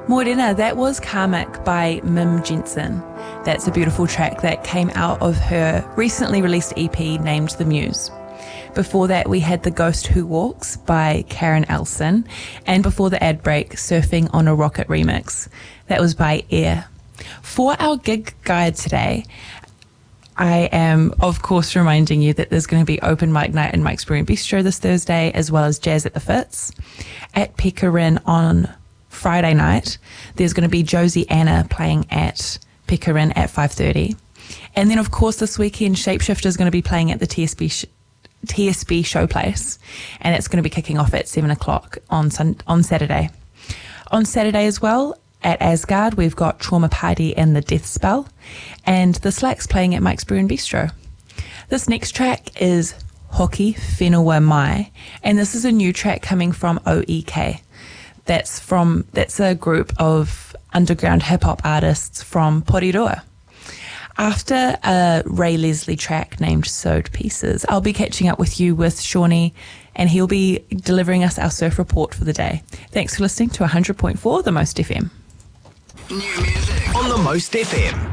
Morena, that was Karmic by Mim Jensen. That's a beautiful track that came out of her recently released EP named The Muse. Before that, we had The Ghost Who Walks by Karen Elson. And before the ad break, Surfing on a Rocket remix. That was by Air. For our gig guide today, I am, of course, reminding you that there's going to be open mic night in Mike's Brew and Bistro this Thursday, as well as Jazz at the Fitz. At Pickering on Friday night, there's going to be Josie Anna playing at Pickering at 5:30. And then, of course, this weekend, Shapeshifter is going to be playing at the TSB Showplace, and it's going to be kicking off at 7 o'clock on Saturday. On Saturday as well, at Asgard, we've got Trauma Party and The Death Spell, and The Slacks playing at Mike's Brew and Bistro. This next track is Hoki Whenua Mai, and this is a new track coming from OEK. That's a group of underground hip-hop artists from Porirua. After a Ray Leslie track named Sewed Pieces, I'll be catching up with you with Shawnee, and he'll be delivering us our surf report for the day. Thanks for listening to 100.4 The Most FM. New music on The Most FM.